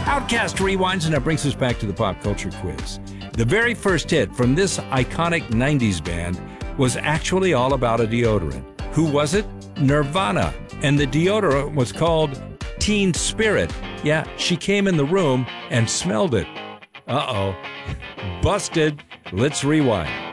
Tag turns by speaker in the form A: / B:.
A: Outcast rewinds, and that brings us back to the pop culture quiz. The very first hit from this iconic 90s band was actually all about a deodorant. Who was it? Nirvana. And the deodorant was called Teen Spirit. Yeah, she came in the room and smelled it. Uh-oh. Busted. Let's rewind.